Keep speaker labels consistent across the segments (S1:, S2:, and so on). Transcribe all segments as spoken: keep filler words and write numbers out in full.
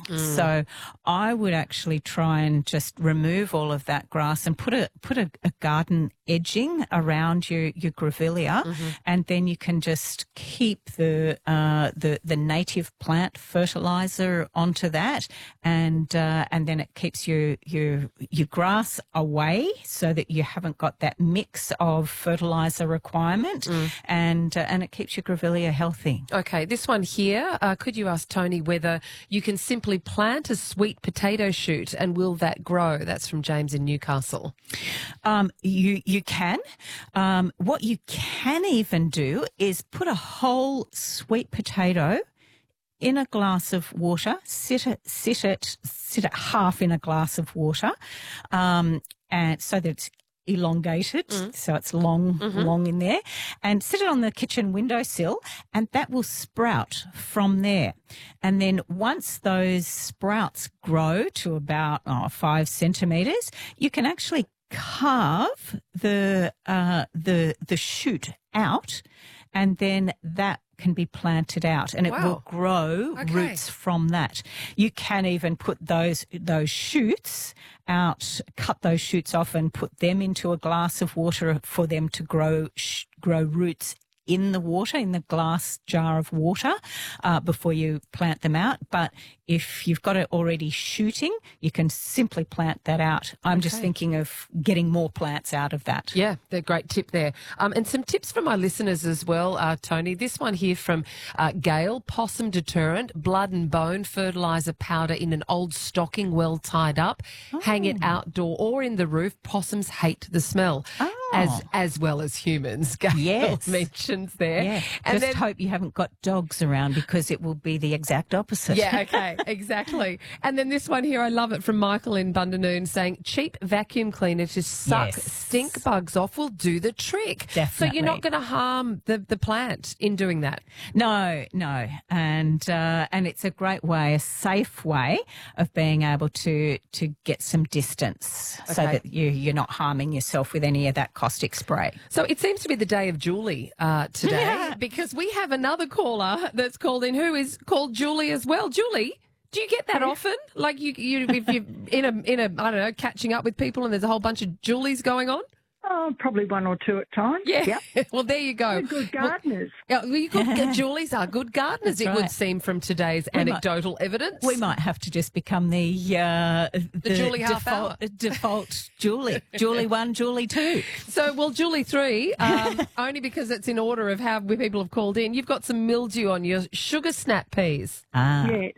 S1: Mm.
S2: So I would actually try and just remove all of that grass and put a put a, a garden edging around your, your grevillea,
S1: Mm-hmm.
S2: and then you can just keep the uh, the the native plant fertilizer onto that, and uh, and then it keeps your your your grass away so that you haven't got that mix of fertilizer requirement,
S1: Mm.
S2: and uh, and it keeps your grevillea healthy.
S1: Okay, this one here, uh, could you ask Tony whether you can simply plant a sweet potato shoot and will that grow? That's from James in Newcastle.
S2: Um, you you can. Um, what you can even do is put a whole sweet potato in a glass of water. Sit it, sit it, sit it half in a glass of water, um, and so that it's elongated,
S1: Mm.
S2: so it's long,
S1: Mm-hmm.
S2: long in there, and sit it on the kitchen windowsill, and that will sprout from there. And then once those sprouts grow to about oh, five centimetres, you can actually carve the uh, the the shoot out, and then that can be planted out, and it
S1: Wow.
S2: will grow
S1: Okay.
S2: roots from that. You can even put those those shoots out, cut those shoots off, and put them into a glass of water for them to grow sh- grow roots in the water, in the glass jar of water, uh, before you plant them out. But if you've got it already shooting, you can simply plant that out. I'm just
S1: Okay.
S2: thinking of getting more plants out of that.
S1: Yeah, they're a great tip there. Um, and some tips from my listeners as well, uh, Tony. This one here from uh, Gail, possum deterrent, blood and bone fertiliser powder in an old stocking well tied up. Hang it outdoor or in the roof. Possums hate the smell,
S2: Oh.
S1: as as well as humans, Gail
S2: Yes.
S1: mentions there.
S2: Yeah,
S1: And
S2: just
S1: then,
S2: hope you haven't got dogs around, because it will be the exact opposite.
S1: yeah, okay, exactly. And then this one here, I love it, from Michael in Bundanoon, saying cheap vacuum cleaner to suck
S2: Yes.
S1: stink bugs off will do the trick. So
S2: Definitely.
S1: you're not going to harm the, the plant in doing that.
S2: No, no, and uh, and it's a great way, a safe way of being able to to get some distance, so
S1: Okay.
S2: that you you're not harming yourself with any of that caustic spray.
S1: So it seems to be the day of Julie uh, today,
S2: Yeah.
S1: because we have another caller that's called in who is called Julie as well. Julie, do you get that often? Like you, you if you're in a in a I don't know, catching up with people and there's a whole bunch of Julies going on?
S3: Oh, probably one or two at times.
S1: Yeah.
S3: Yep.
S1: Well, there you go.
S3: They're good gardeners.
S1: Yeah, well, you good, Julies are good gardeners,
S2: That's
S1: it would
S2: right.
S1: seem from today's
S2: We might-
S1: anecdotal evidence.
S2: We might have to just become the uh, the,
S1: Julie half
S2: default,
S1: hour.
S2: default Julie, Julie one, Julie two.
S1: So, well, Julie three, um, only because it's in order of how people have called in. You've got some mildew on your sugar snap peas.
S2: Ah,
S3: Yes.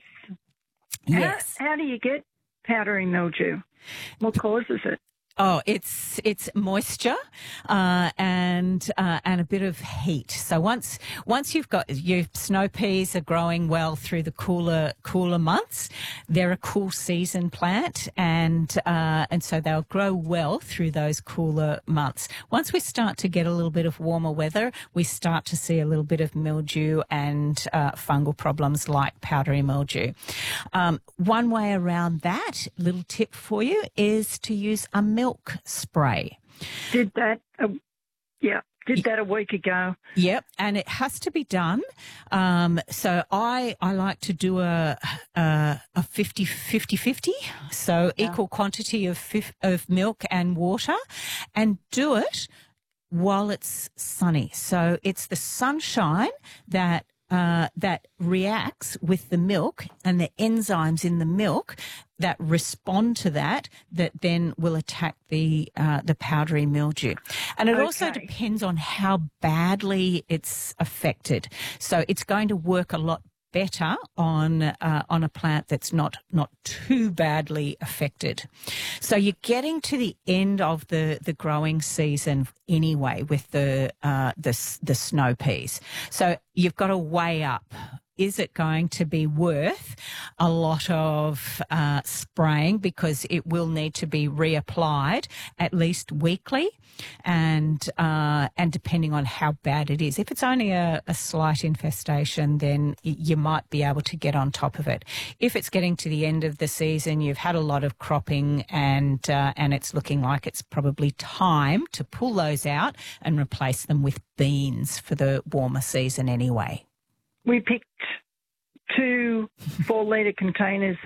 S2: yes.
S3: How, how do you get powdery mildew? What causes it?
S2: Oh, it's it's moisture uh, and uh, and a bit of heat. So once once you've got your snow peas are growing well through the cooler cooler months, they're a cool season plant, and uh, and so they'll grow well through those cooler months. Once we start to get a little bit of warmer weather, we start to see a little bit of mildew and uh, fungal problems like powdery mildew. Um, one way around that, little tip for you, is to use a milk spray.
S3: Did that, uh, yeah, did that a week ago.
S2: Yep, and it has to be done. Um, so I I like to do a a, a fifty fifty fifty, so
S1: Yeah.
S2: equal quantity of fif- of milk and water, and do it while it's sunny. So it's the sunshine that uh, that reacts with the milk and the enzymes in the milk that respond to that, that then will attack the uh, the powdery mildew. And it also
S3: Okay.
S2: depends on how badly it's affected. So it's going to work a lot better on uh, on a plant that's not not too badly affected. So you're getting to the end of the the growing season anyway with the uh, the s- the snow peas. So you've got to weigh up. Is it going to be worth a lot of uh, spraying, because it will need to be reapplied at least weekly, and uh, and depending on how bad it is. If it's only a, a slight infestation, then y- you might be able to get on top of it. If it's getting to the end of the season, you've had a lot of cropping, and uh, and it's looking like it's probably time to pull those out and replace them with beans for the warmer season anyway.
S3: We picked two four litre containers